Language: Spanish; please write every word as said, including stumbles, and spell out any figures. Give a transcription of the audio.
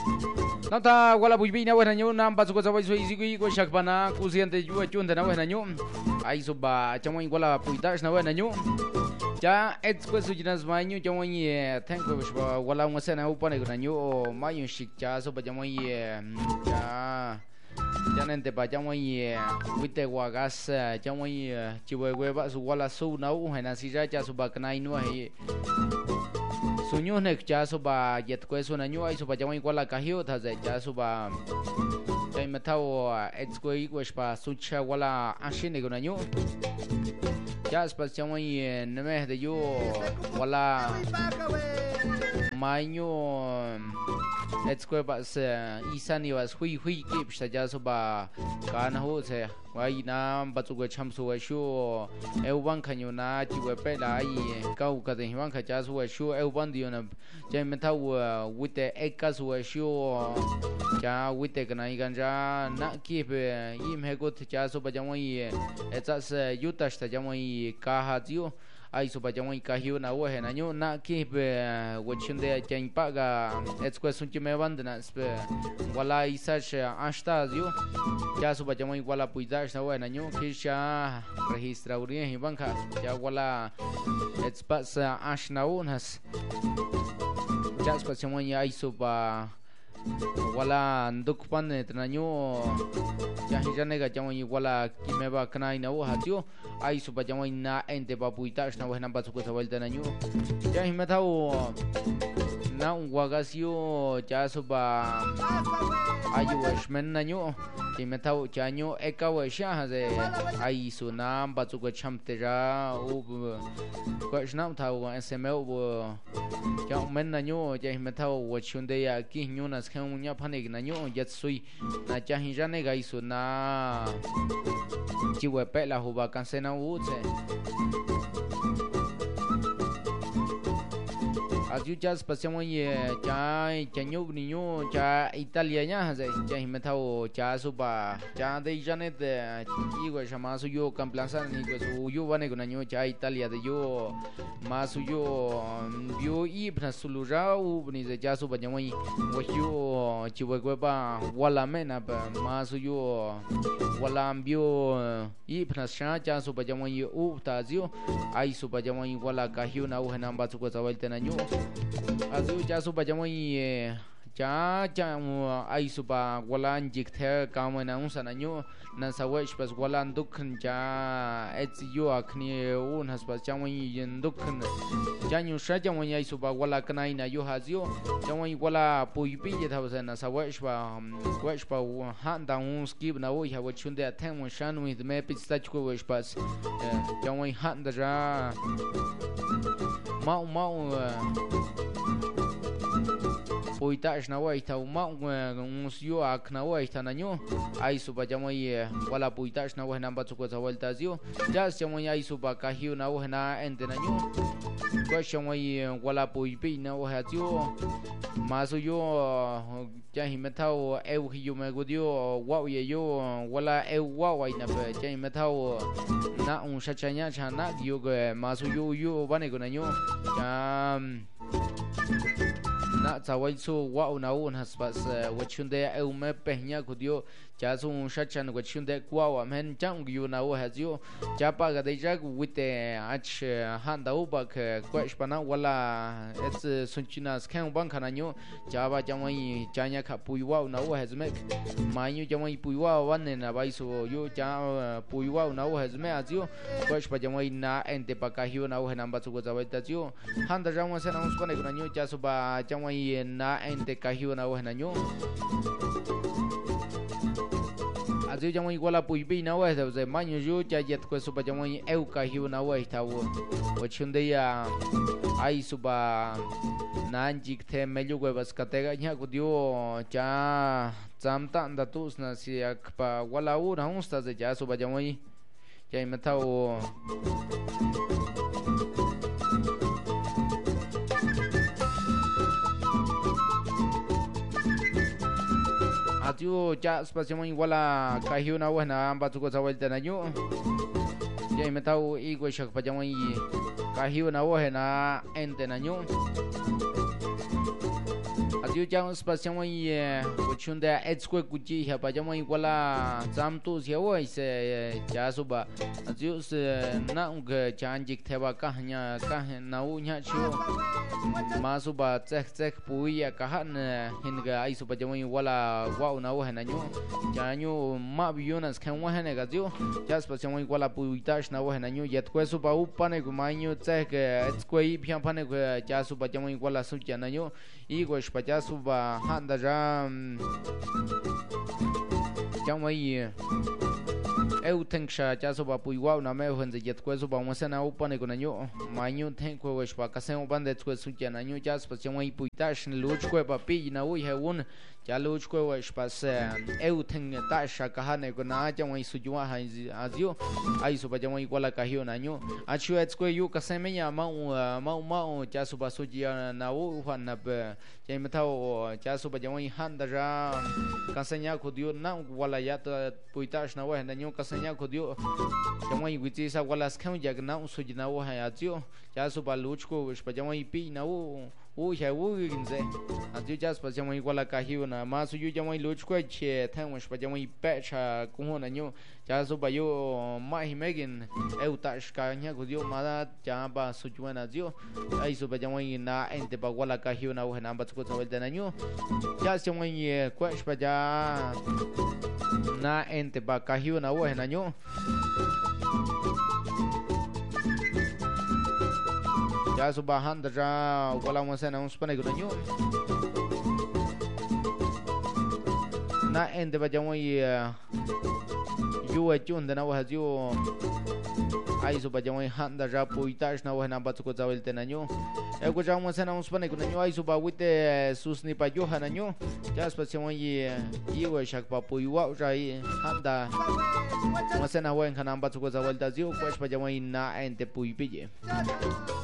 Nata wala buibina wena nyu nam basu ko sawai sui sui ko shakbana kusiante ju chunda na wena nyu ai suba chamoi wala puitash na wena nyu ja ets ko sujinas manyu chamoi thank you wala ngosena upane ko nyu mayu shikcha suba chamoi ja janente pa chamoi wite wagas chamoi chiwe weba su wala su na u hena sija cha suba kanai nu hai sunyo nek cha suba yet ko su na nyu ai suba chamoi wala kahio tha za cha suba chai matao ets ko i ko spa sucha wala ashine ko na nyu ya spa chamoi neme de yo wala maño ets ko ba se isani was hui hui kip sa ja so ba kan ho se wai na ba chu ko cham so wa shu e wan khan yo na chi we pe la ai kau ka de wan kha ja so wa shu e wan di na ja me ta wa with the ek so wa shu ja with the kana i gan ja na ki pe im he go ja so ba ja wai e cha se yuta sta ja wai ka ha jiu ai so ba ja wai ka hiu na wa he na nyu na ki pe wo chun de chen pa ga ets ko sun chi me wan na spe wala isa sha asta jiu ja so ba ja wai wala puida na wa na nyu ki sha registra uri hi banka ja wala ets pa sa ashna unas ja so ba wai ai so ba wala nduk pan ne tnanyo jahi jane ga jamoi wala kimeba kanai na wa hatio ai su ba jamoi na ente ba puita na wa na ba su ko sawal tnanyo jahi metao na un wagasio ja su ba ayu washman nanyo ti metao chanyo eka wa sha ze ai su na ba su ko chamte ja u ko shnam tha wa sml wo ja men nanyo jahi metao wa chunde ya ki nyunas unya panik na nyo yet sui na chahi jane ga isu na chiwe pe la huba kansena uche azu jas pasemo ye cha chanyo niño cha italia nya haze cha himetao cha suba cha de jane de igo chama su yo camplanza ni go su yo bane go naño cha italia de yo masu yo bio ibna suluja u ni de cha suba nyamoi wo yo chiwe go ba wala mena ba masu yo wala bio ibna sha cha suba nyamoi u ta zio ai suba nyamoi wala kahio na u hena ba su go zawal tenaño azu ja su ba jamoi cha cha ai su ba wala njik the ka ma na un sananyo na sawesh pas wala dukhan cha ets yo akni un has pas jamoi yin dukhan janyu sha jamoi ai su ba wala kanai na yo hazio jamoi wala pui pi je tha na sawesh ba wesh ba han da un skib na wo ya wo chunde athen mo shan with me pistach ko wesh pas jamoi han da ja mau mau poitash na wa ita uma un sio ak na wa ita nanyo ai suba jamoi wala poitash na wa namba tsuko za walta zio jas jamoi ai suba ka hiu na wa na ente nanyo ko jamoi wala poipi na wa zio masu yo ja himetao eu hiu me godio wa ye yo wala eu wa wa ina pe ja himetao na un shachanya chana dio ge masu yo yo bane go nanyo ja na zawai so wa una un haspas wachunde eu me pehnya godio ja so un shachan wachunde kwa wa men jang yu na wa hazio ja pa ga dai jag with the ach handa uba ke kwash pana wala ets sunchina skan ban kananyo ja ba jamai janya kha pui wa na wa hazme manyu jamai pui wa wan na bai so yo ja pui wa na wa hazme azio kwash pa jamai na ente pa ka hiu na wa namba so go zawai ta zio handa jamwa se na uns pane kananyo ja so ba jamai na ente ka hiu na wa nanyo azu jamoi wala pui pi na wa ze manyu ju cha yet ko suba jamoi eu ka hiu na wa ta wo wo chunde ya ai suba nanjik the melu go bas katega nya ko dio cha chamta nda tus na si akpa wala u na unsta ze ja suba jamoi ya imetao atiu ja spacio wala kahiu na wa na amba tu ko zawal tanayo ya imetao igual shak pa jamoi kahiu na wa na ente nanyo Aziu jang space mo ye kuchunda etskwe kuchi ha pa jamo wala jam tu sia wo se ja su ba aziu se na ung chanjik theba ka nya ka na u nya chu ma su ba chek chek pui ya ka han hin ga ai su pa jamo wala wa na wo ha na nyu ja nyu ma bionas kan wa ha ne ga ziu ja space mo wala pui tash na wo ha na nyu yet kwe su ba u pa ne gu ma nyu chek etskwe phiam pa ne gu ja su pa jamo wala su ja na nyu i go spa ja su ba han da jam jam mai eu think sha ja su ba pui wa na me hen jet ko su ba mo se na u pa ne ko na nyu ma nyu think ko spa ka se mo ban de ko su ja na nyu ja spa se mo i pui ta shin lu ko ba pi na u he un ja lu ko wa spa se eu think ta sha ka ha ne ko na ja mo i su ju ha a ziu ai su ba ja mo i ko la ka hi na nyu a chu et ko yu ka se me ya ma ma ma ja su ba su ji na u han na be ja me thao ja su ba ja mo i han da ja ka se nya ko dio na wala ya ta pui ta na wa na nyu ka se nya ko dio ja mo i wi ti sa wala skam ja na u su ji na wa ha ya ziu ja su ba lu ko spa ja mo i pi na u u ya u ginze a ziu ja spa ja mo i wala ka hi na ma su yu ja mo i lu ko che thang mo spa ja mo i pe cha ku ho na nyu ja su ba yo ma hi megin eu ta ska nya ko dio ma da ja ba su ju na ziu ai su ba ja mo i na ente ba wala ka hi na u na ba ko sa wel na nyu ja se mo i ko spa ja na ente ba ka hi na u na nyu ja su ba han da ja wala mo se na un spa ne ko nyu na ente ba ja mo i yu e chun da na wa ju ai su ba ja mo i han da ja pui ta na wa na ba ko sa wel te na nyu e ko ja mo se na un spa ne ko nyu ai su ba wite sus ni pa ju ha na nyu ja spa se mo i i wa shak pa pui wa ja i han da mo se na wa en kana ba ko sa wel da ju ko spa ja mo i na ente pui pi